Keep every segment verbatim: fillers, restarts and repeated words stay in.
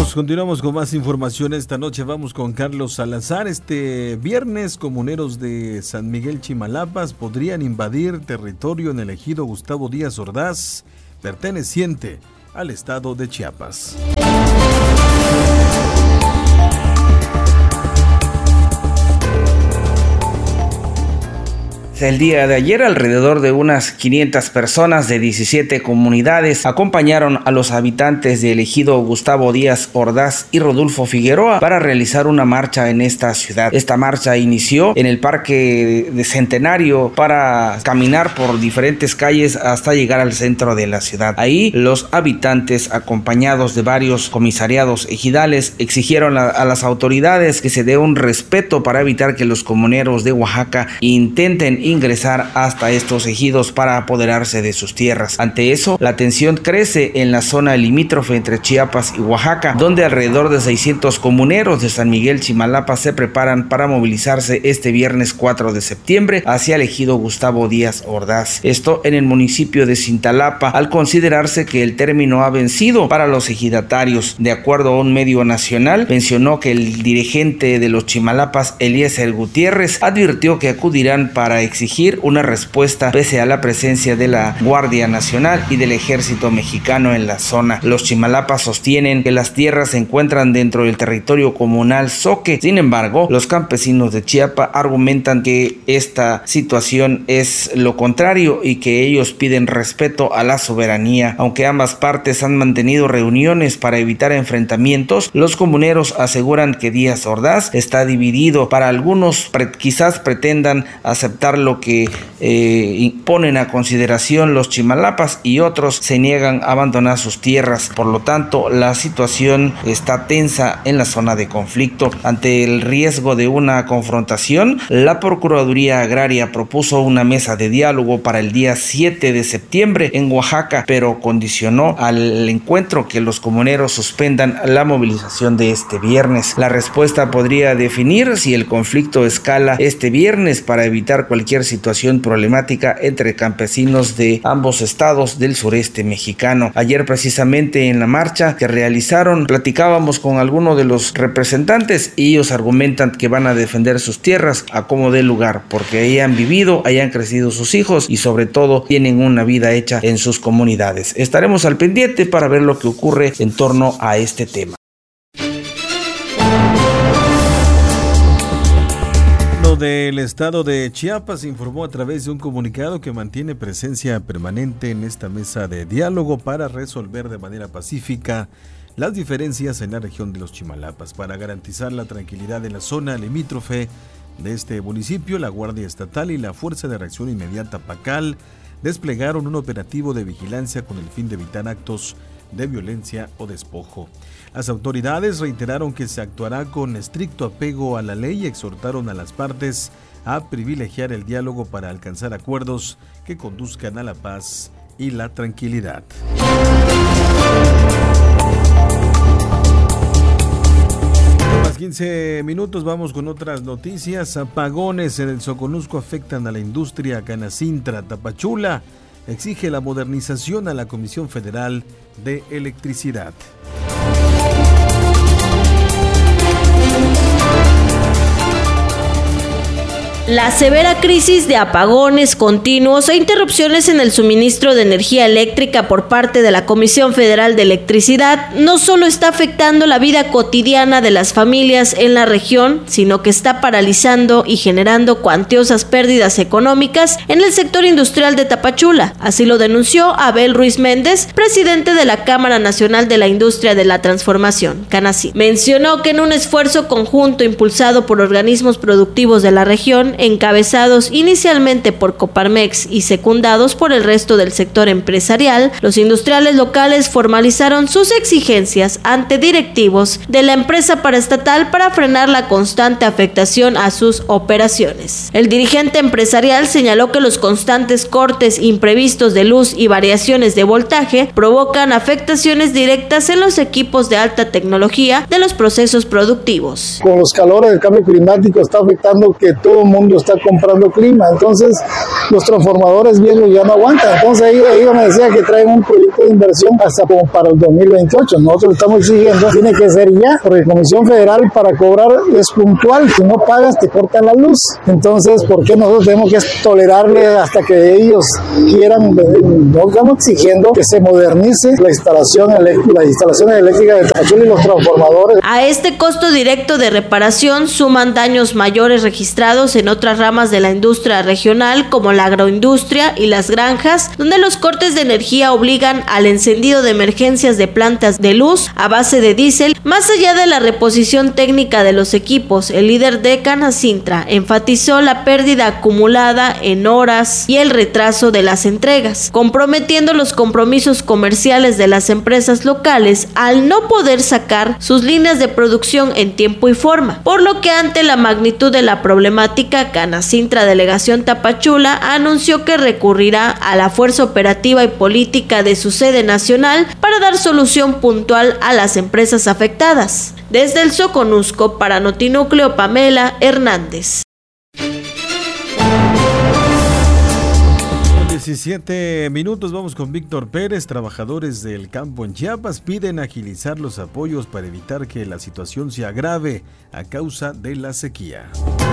Continuamos, continuamos con más información esta noche. Vamos con Carlos Salazar. Este viernes, comuneros de San Miguel Chimalapas podrían invadir territorio en el ejido Gustavo Díaz Ordaz, perteneciente al estado de Chiapas. El día de ayer, alrededor de unas quinientas personas de diecisiete comunidades acompañaron a los habitantes del ejido Gustavo Díaz Ordaz y Rodolfo Figueroa para realizar una marcha en esta ciudad. Esta marcha inició en el Parque de Centenario para caminar por diferentes calles hasta llegar al centro de la ciudad. Ahí, los habitantes, acompañados de varios comisariados ejidales, exigieron a, a las autoridades que se dé un respeto para evitar que los comuneros de Oaxaca intenten ingresar hasta estos ejidos para apoderarse de sus tierras. Ante eso, la tensión crece en la zona limítrofe entre Chiapas y Oaxaca, donde alrededor de seiscientos comuneros de San Miguel Chimalapas se preparan para movilizarse este viernes cuatro de septiembre hacia el ejido Gustavo Díaz Ordaz. Esto en el municipio de Cintalapa, al considerarse que el término ha vencido para los ejidatarios. De acuerdo a un medio nacional, mencionó que el dirigente de los Chimalapas, Eliezer Gutiérrez, advirtió que acudirán para exigir una respuesta pese a la presencia de la Guardia Nacional y del Ejército Mexicano en la zona. Los Chimalapas sostienen que las tierras se encuentran dentro del territorio comunal Zoque. Sin embargo, los campesinos de Chiapas argumentan que esta situación es lo contrario y que ellos piden respeto a la soberanía. Aunque ambas partes han mantenido reuniones para evitar enfrentamientos, los comuneros aseguran que Díaz Ordaz está dividido. Para algunos pre- quizás pretendan aceptar lo que eh, ponen a consideración los Chimalapas y otros se niegan a abandonar sus tierras. Por lo tanto, la situación está tensa en la zona de conflicto. Ante el riesgo de una confrontación, la Procuraduría Agraria propuso una mesa de diálogo para el día siete de septiembre en Oaxaca, pero condicionó al encuentro que los comuneros suspendan la movilización de este viernes. La respuesta podría definir si el conflicto escala este viernes para evitar cualquier situación problemática entre campesinos de ambos estados del sureste mexicano. Ayer, precisamente en la marcha que realizaron, platicábamos con algunos de los representantes y ellos argumentan que van a defender sus tierras a como dé lugar, porque ahí han vivido, ahí han crecido sus hijos y sobre todo tienen una vida hecha en sus comunidades. Estaremos al pendiente para ver lo que ocurre en torno a este tema. Del estado de Chiapas informó a través de un comunicado que mantiene presencia permanente en esta mesa de diálogo para resolver de manera pacífica las diferencias en la región de los Chimalapas. Para garantizar la tranquilidad en la zona limítrofe de este municipio, la Guardia Estatal y la Fuerza de Reacción Inmediata PACAL desplegaron un operativo de vigilancia con el fin de evitar actos de violencia o despojo. Las autoridades reiteraron que se actuará con estricto apego a la ley y exhortaron a las partes a privilegiar el diálogo para alcanzar acuerdos que conduzcan a la paz y la tranquilidad. Más quince minutos, vamos con otras noticias. Apagones en el Soconusco afectan a la industria Canacintra. Tapachula exige la modernización a la Comisión Federal de Electricidad. La severa crisis de apagones continuos e interrupciones en el suministro de energía eléctrica por parte de la Comisión Federal de Electricidad no solo está afectando la vida cotidiana de las familias en la región, sino que está paralizando y generando cuantiosas pérdidas económicas en el sector industrial de Tapachula. Así lo denunció Abel Ruiz Méndez, presidente de la Cámara Nacional de la Industria de la Transformación, CANACIT. Mencionó que en un esfuerzo conjunto impulsado por organismos productivos de la región, encabezados inicialmente por Coparmex y secundados por el resto del sector empresarial, los industriales locales formalizaron sus exigencias ante directivos de la empresa paraestatal para frenar la constante afectación a sus operaciones. El dirigente empresarial señaló que los constantes cortes imprevistos de luz y variaciones de voltaje provocan afectaciones directas en los equipos de alta tecnología de los procesos productivos. Con los calores del cambio climático está afectando que todo el mundo está comprando clima, entonces los transformadores viejos ya no aguantan. Entonces ellos, ellos me decían que traen un proyecto de inversión hasta como para el dos mil veintiocho. Nosotros estamos exigiendo, tiene que ser ya, porque Comisión Federal para cobrar es puntual. Si no pagas, te cortan la luz. Entonces, ¿por qué nosotros tenemos que tolerarle hasta que ellos quieran? No estamos exigiendo que se modernice la instalación eléctrica, las instalaciones eléctricas de Tapachula y los transformadores. A este costo directo de reparación suman daños mayores registrados en otras ramas de la industria regional, como la agroindustria y las granjas, donde los cortes de energía obligan al encendido de emergencias de plantas de luz a base de diésel. Más allá de la reposición técnica de los equipos, el líder de Canacintra enfatizó la pérdida acumulada en horas y el retraso de las entregas, comprometiendo los compromisos comerciales de las empresas locales al no poder sacar sus líneas de producción en tiempo y forma, por lo que ante la magnitud de la problemática, Canacintra Delegación Tapachula anunció que recurrirá a la fuerza operativa y política de su sede nacional para dar solución puntual a las empresas afectadas. Desde el Soconusco, para Notinúcleo, Pamela Hernández. diecisiete minutos, vamos con Víctor Pérez. Trabajadores del campo en Chiapas piden agilizar los apoyos para evitar que la situación se agrave a causa de la sequía.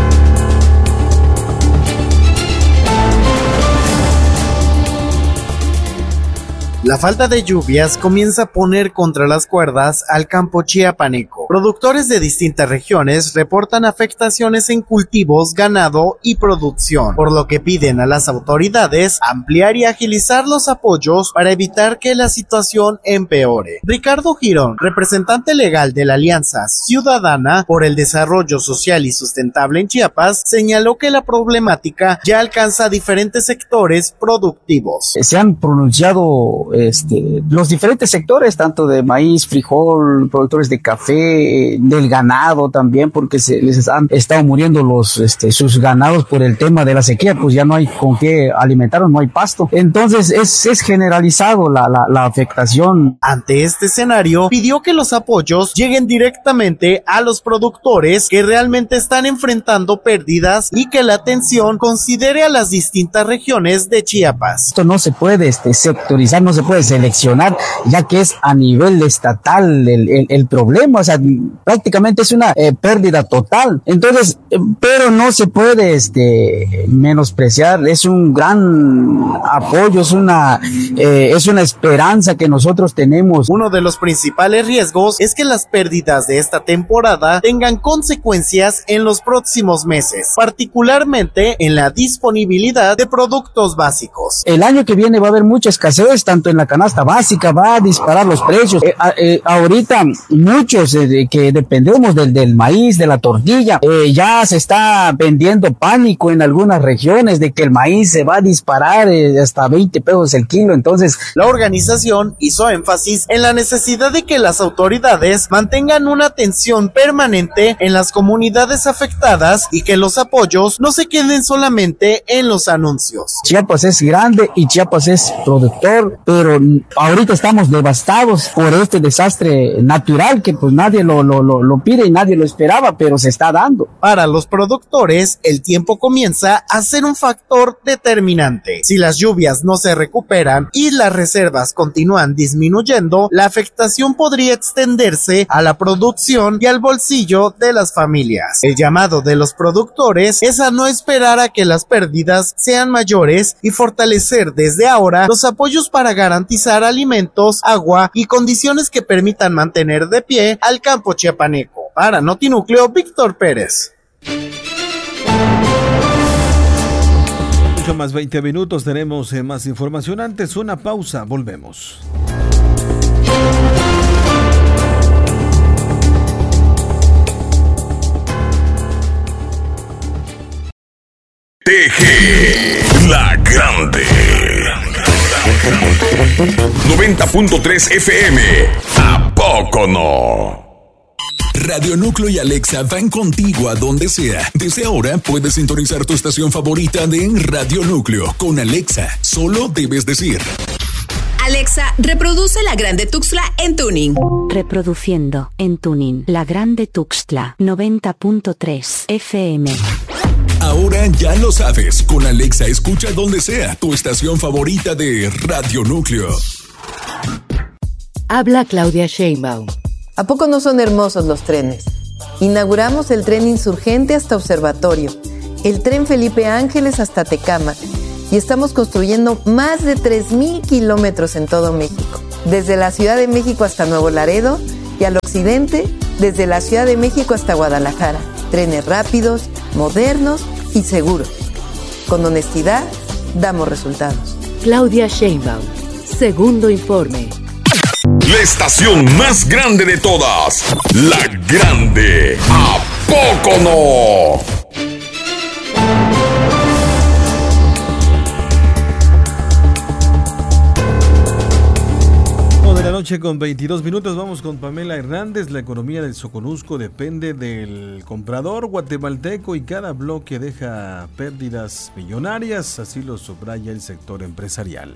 La falta de lluvias comienza a poner contra las cuerdas al campo chiapaneco. Productores de distintas regiones reportan afectaciones en cultivos, ganado y producción, por lo que piden a las autoridades ampliar y agilizar los apoyos para evitar que la situación empeore. Ricardo Girón, representante legal de la Alianza Ciudadana por el Desarrollo Social y Sustentable en Chiapas, señaló que la problemática ya alcanza a diferentes sectores productivos. Se han pronunciado Este, los diferentes sectores, tanto de maíz, frijol, productores de café, eh, del ganado también, porque se les han estado muriendo los, este, sus ganados por el tema de la sequía, pues ya no hay con qué alimentarlos, no hay pasto. Entonces es, es generalizado la, la, la afectación. Ante este escenario, pidió que los apoyos lleguen directamente a los productores que realmente están enfrentando pérdidas y que la atención considere a las distintas regiones de Chiapas. Esto no se puede este, sectorizar, no se puede seleccionar, ya que es a nivel estatal el, el, el problema, o sea, prácticamente es una eh, pérdida total. Entonces, eh, pero no se puede este menospreciar, es un gran apoyo, es una eh, es una esperanza que nosotros tenemos. Uno de los principales riesgos es que las pérdidas de esta temporada tengan consecuencias en los próximos meses, particularmente en la disponibilidad de productos básicos. El año que viene va a haber mucha escasez, tanto en la canasta básica, va a disparar los precios. Eh, eh, ahorita muchos eh, de que dependemos del, del maíz, de la tortilla, eh, ya se está vendiendo pánico en algunas regiones de que el maíz se va a disparar eh, hasta veinte pesos el kilo. Entonces, la organización hizo énfasis en la necesidad de que las autoridades mantengan una atención permanente en las comunidades afectadas y que los apoyos no se queden solamente en los anuncios. Chiapas es grande y Chiapas es productor, pero ahorita estamos devastados por este desastre natural que pues nadie lo, lo, lo, lo pide y nadie lo esperaba, pero se está dando. Para los productores, el tiempo comienza a ser un factor determinante. Si las lluvias no se recuperan y las reservas continúan disminuyendo, la afectación podría extenderse a la producción y al bolsillo de las familias. El llamado de los productores es a no esperar a que las pérdidas sean mayores y fortalecer desde ahora los apoyos para garantizar alimentos, agua y condiciones que permitan mantener de pie al campo chiapaneco. Para Notinúcleo, Víctor Pérez. ocho más veinte minutos, tenemos eh, más información. Antes una pausa, volvemos. T G La Grande noventa punto tres F M. ¿A poco no? Radio Núcleo y Alexa van contigo a donde sea. Desde ahora puedes sintonizar tu estación favorita de Radio Núcleo. Con Alexa, solo debes decir: Alexa, reproduce La Grande Tuxtla en tuning. Reproduciendo en tuning La Grande Tuxtla noventa punto tres F M. Ahora ya lo sabes, con Alexa escucha donde sea tu estación favorita de Radio Núcleo. Habla Claudia Sheinbaum. ¿A poco no son hermosos los trenes? Inauguramos el tren Insurgente hasta Observatorio, el tren Felipe Ángeles hasta Tecámac y estamos construyendo más de tres mil kilómetros en todo México, desde la Ciudad de México hasta Nuevo Laredo y al occidente, desde la Ciudad de México hasta Guadalajara. Trenes rápidos, modernos y seguros. Con honestidad, damos resultados. Claudia Sheinbaum, segundo informe. La estación más grande de todas, La Grande. ¿A poco no? Noche con veintidós minutos, vamos con Pamela Hernández. La economía del Soconusco depende del comprador guatemalteco y cada bloque deja pérdidas millonarias, así lo subraya el sector empresarial.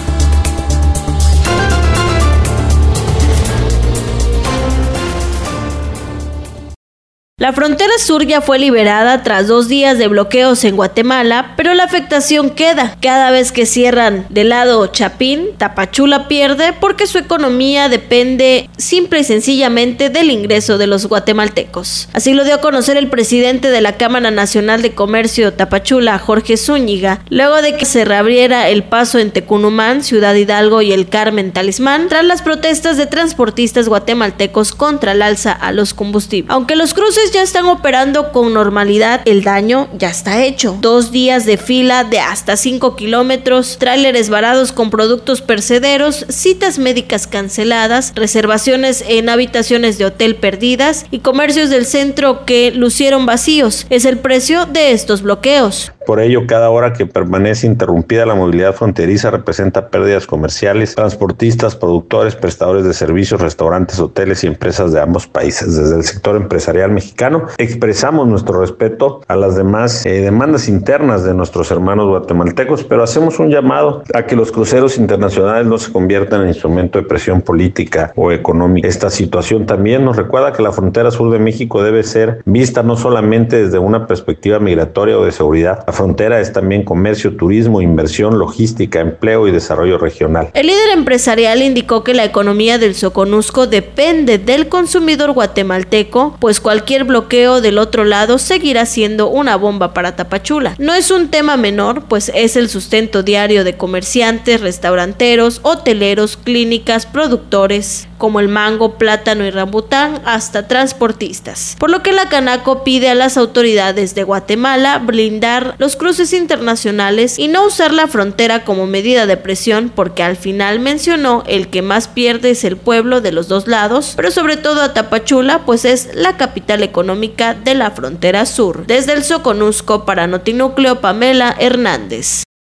La frontera sur ya fue liberada tras dos días de bloqueos en Guatemala, pero la afectación queda. Cada vez que cierran del lado Chapín, Tapachula pierde porque su economía depende simple y sencillamente del ingreso de los guatemaltecos. Así lo dio a conocer el presidente de la Cámara Nacional de Comercio Tapachula, Jorge Zúñiga, luego de que se reabriera el paso en Tecunumán, Ciudad Hidalgo y el Carmen Talismán, tras las protestas de transportistas guatemaltecos contra el alza a los combustibles. Aunque los cruces ya están operando con normalidad, el daño ya está hecho. Dos días de fila de hasta cinco kilómetros, tráileres varados con productos perecederos, citas médicas canceladas, reservaciones en habitaciones de hotel perdidas y comercios del centro que lucieron vacíos. Es el precio de estos bloqueos. Por ello, cada hora que permanece interrumpida la movilidad fronteriza representa pérdidas comerciales, transportistas, productores, prestadores de servicios, restaurantes, hoteles y empresas de ambos países. Desde el sector empresarial mexicano expresamos nuestro respeto a las demás eh, demandas internas de nuestros hermanos guatemaltecos, pero hacemos un llamado a que los cruceros internacionales no se conviertan en instrumento de presión política o económica. Esta situación también nos recuerda que la frontera sur de México debe ser vista no solamente desde una perspectiva migratoria o de seguridad. La frontera es también comercio, turismo, inversión, logística, empleo y desarrollo regional. El líder empresarial indicó que la economía del Soconusco depende del consumidor guatemalteco, pues cualquier bloqueo del otro lado seguirá siendo una bomba para Tapachula. No es un tema menor, pues es el sustento diario de comerciantes, restauranteros, hoteleros, clínicas, productores, como el mango, plátano y rambután, hasta transportistas. Por lo que la Canaco pide a las autoridades de Guatemala blindar los cruces internacionales y no usar la frontera como medida de presión, porque al final mencionó el que más pierde es el pueblo de los dos lados, pero sobre todo a Tapachula, pues es la capital económica de la frontera sur. Desde el Soconusco para Notinúcleo, Pamela Hernández.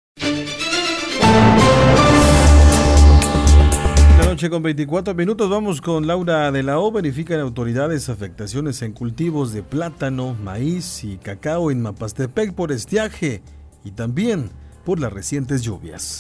Noche con veinticuatro minutos, vamos con Laura de la O. Verifican autoridades afectaciones en cultivos de plátano, maíz y cacao en Mapastepec por estiaje y también por las recientes lluvias.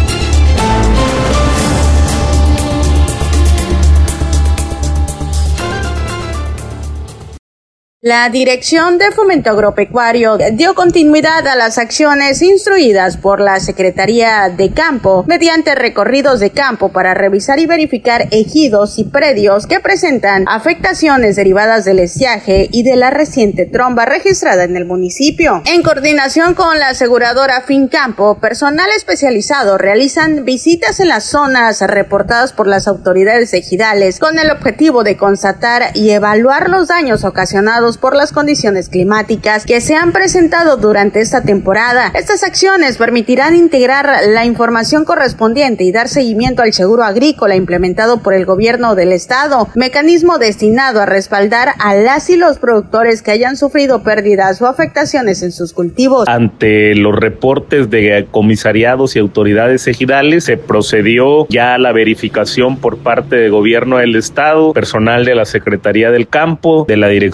La Dirección de Fomento Agropecuario dio continuidad a las acciones instruidas por la Secretaría de Campo mediante recorridos de campo para revisar y verificar ejidos y predios que presentan afectaciones derivadas del estiaje y de la reciente tromba registrada en el municipio. En coordinación con la aseguradora Fincampo, personal especializado realizan visitas en las zonas reportadas por las autoridades ejidales con el objetivo de constatar y evaluar los daños ocasionados por las condiciones climáticas que se han presentado durante esta temporada. Estas acciones permitirán integrar la información correspondiente y dar seguimiento al seguro agrícola implementado por el gobierno del estado, mecanismo destinado a respaldar a las y los productores que hayan sufrido pérdidas o afectaciones en sus cultivos. Ante los reportes de comisariados y autoridades ejidales, se procedió ya a la verificación por parte del gobierno del estado, personal de la Secretaría del Campo, de la Dirección de Fomento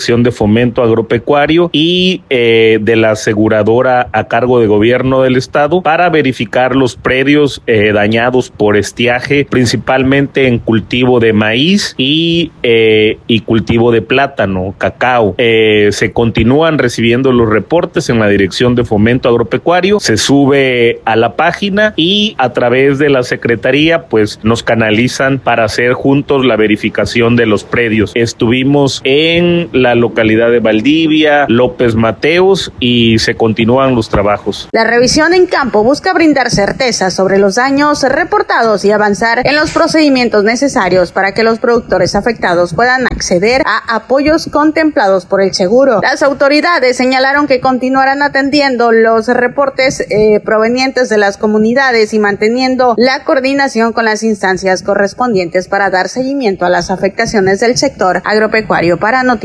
Fomento Agropecuario y eh, de la aseguradora a cargo de gobierno del estado para verificar los predios eh, dañados por estiaje, principalmente en cultivo de maíz y, eh, y cultivo de plátano, cacao. Eh, se continúan recibiendo los reportes en la Dirección de Fomento Agropecuario, se sube a la página y a través de la Secretaría pues nos canalizan para hacer juntos la verificación de los predios. Estuvimos en la localidad de Valdivia, López Mateos y se continúan los trabajos. La revisión en campo busca brindar certeza sobre los daños reportados y avanzar en los procedimientos necesarios para que los productores afectados puedan acceder a apoyos contemplados por el seguro. Las autoridades señalaron que continuarán atendiendo los reportes eh, provenientes de las comunidades y manteniendo la coordinación con las instancias correspondientes para dar seguimiento a las afectaciones del sector agropecuario. Para Noticias